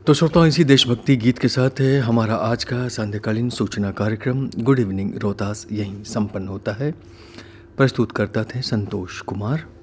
तो श्रोताओं, इसी देशभक्ति गीत के साथ है हमारा आज का सांध्यकालीन सूचना कार्यक्रम गुड इवनिंग रोहतास यहीं संपन्न होता है। प्रस्तुत करता थे संतोष कुमार।